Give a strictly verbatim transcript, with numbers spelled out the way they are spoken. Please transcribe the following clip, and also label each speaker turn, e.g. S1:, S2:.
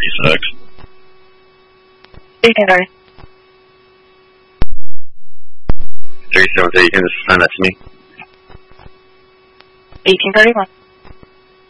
S1: thirty-six.
S2: eighteen thirty.
S3: thirty-seven thirty, you can just send that to me.
S2: eighteen thirty-one.